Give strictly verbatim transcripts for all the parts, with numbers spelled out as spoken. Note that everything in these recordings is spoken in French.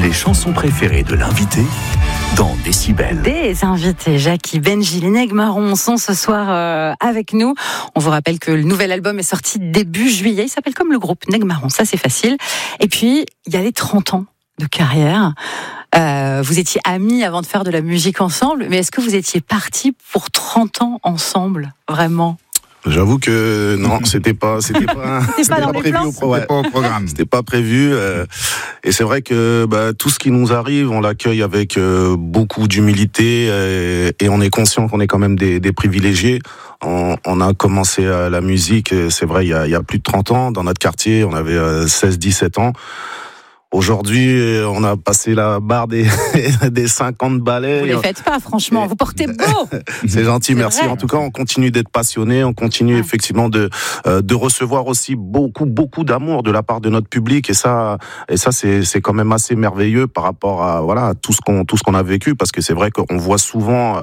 Les chansons préférées de l'invité dans Décibel. Des invités, Jackie, Benji, les Negmarons sont ce soir euh, avec nous. On vous rappelle que le nouvel album est sorti début juillet. Il s'appelle comme le groupe Negmarons, ça c'est facile. Et puis, il y a les trente ans de carrière. Euh, vous étiez amis avant de faire de la musique ensemble, mais est-ce que vous étiez partis pour trente ans ensemble, vraiment ? J'avoue que non, c'était pas, c'était pas, c'était pas, pas prévu au, pro- ouais. pas au programme. C'était pas prévu. Euh, et c'est vrai que bah, tout ce qui nous arrive, on l'accueille avec euh, beaucoup d'humilité euh, et on est conscient qu'on est quand même des, des privilégiés. On, on a commencé à la musique, c'est vrai, il y a, il y a plus de trente ans dans notre quartier. On avait euh, seize dix-sept ans. Aujourd'hui, on a passé la barre des, des cinquante balais. Vous les faites pas, franchement. Vous portez beau. C'est gentil, c'est merci. Vrai. En tout cas, on continue d'être passionnés. On continue ouais. effectivement de euh, de recevoir aussi beaucoup beaucoup d'amour de la part de notre public. Et ça, et ça, c'est c'est quand même assez merveilleux par rapport à voilà à tout ce qu'on tout ce qu'on a vécu. Parce que c'est vrai qu'on voit souvent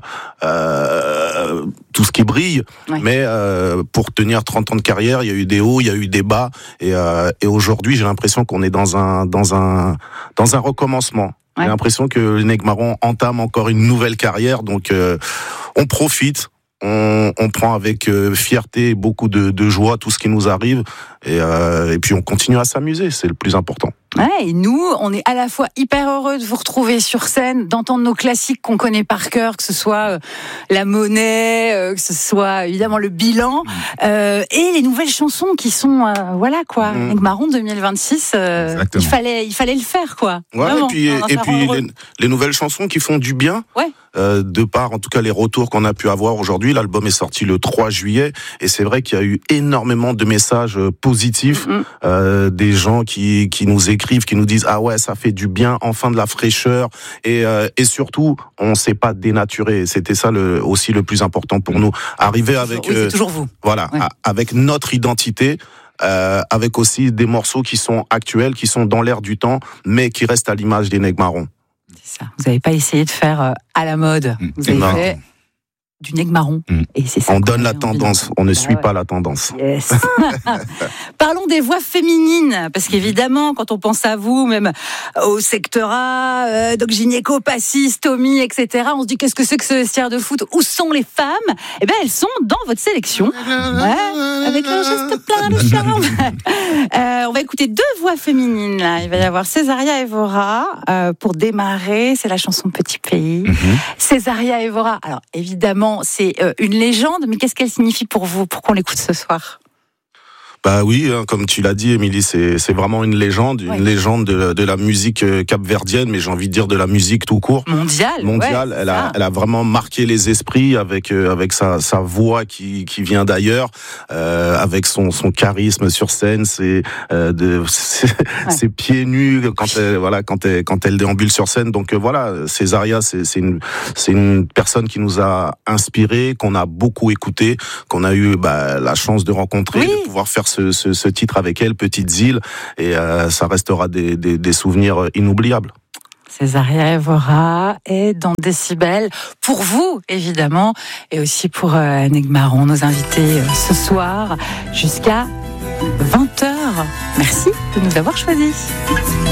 euh, tout ce qui brille, ouais. mais euh, pour tenir trente ans de carrière, il y a eu des hauts, il y a eu des bas. Et, euh, et aujourd'hui, j'ai l'impression qu'on est dans un dans un dans un recommencement. Ouais. J'ai l'impression que les Negmarons entament encore une nouvelle carrière, donc euh, on profite, on, on prend avec euh, fierté et beaucoup de, de joie tout ce qui nous arrive, et, euh, et puis on continue à s'amuser, c'est le plus important. Ouais, et nous, on est à la fois hyper heureux de vous retrouver sur scène, d'entendre nos classiques qu'on connaît par cœur, que ce soit euh, La Monnaie, euh, que ce soit évidemment Le Bilan, euh, et les nouvelles chansons qui sont, euh, voilà quoi, mmh. Negmarons deux mille vingt-six, euh, il fallait, il fallait le faire quoi. Ouais, Vraiment, et puis, et puis les, les nouvelles chansons qui font du bien. Ouais. Euh, de par en tout cas les retours qu'on a pu avoir aujourd'hui. L'album est sorti le trois juillet et c'est vrai qu'il y a eu énormément de messages positifs, mmh. euh, des gens qui qui nous écrivent, qui nous disent ah ouais ça fait du bien, enfin de la fraîcheur et euh, et surtout on s'est pas dénaturé. C'était ça le aussi le plus important pour nous. Arriver avec oui, c'est toujours vous. Voilà, ouais. avec notre identité. Euh, avec aussi des morceaux qui sont actuels, qui sont dans l'air du temps, mais qui restent à l'image des Negmarons. C'est ça. Vous n'avez pas essayé de faire euh, à la mode. Vous avez non. fait du Negmaron. Mmh. Et c'est ça on donne la tendance, on ne ah suit ouais. pas la tendance. Yes. Parlons des voix féminines, parce qu'évidemment, quand on pense à vous, même au secteur A, euh, donc gynéco, Passis, Tommy, et cetera, on se dit qu'est-ce que c'est que ce vestiaire de foot ? Où sont les femmes ? Eh bien, elles sont dans votre sélection. Ouais, avec un geste plein de charme. euh, on va écouter deux voix féminines, là. Il va y avoir Césaria Evora, euh, pour démarrer, c'est la chanson Petit Pays. Mm-hmm. Césaria Evora, alors évidemment, c'est une légende, mais qu'est-ce qu'elle signifie pour vous, pour qu'on l'écoute ce soir ? Bah oui, hein, comme tu l'as dit, Émilie, c'est c'est vraiment une légende, une ouais. légende de, de la musique capverdienne, mais j'ai envie de dire de la musique tout court. Mondiale. Mondiale. Ouais, elle a, elle a vraiment marqué les esprits avec euh, avec sa sa voix qui qui vient d'ailleurs, euh, avec son son charisme sur scène, ses euh, de ses, ouais. ses pieds nus quand elle voilà quand elle quand elle déambule sur scène. Donc euh, voilà, Césaria, c'est c'est une c'est une personne qui nous a inspiré, qu'on a beaucoup écouté, qu'on a eu bah, la chance de rencontrer, oui. de pouvoir faire Ce, ce, ce titre avec elle, Petites îles, et euh, ça restera des, des, des souvenirs inoubliables. Césaria Evora est dans Décibel, pour vous évidemment, et aussi pour euh, Negmarons, nos invités euh, ce soir, jusqu'à vingt heures. Merci de nous avoir choisis.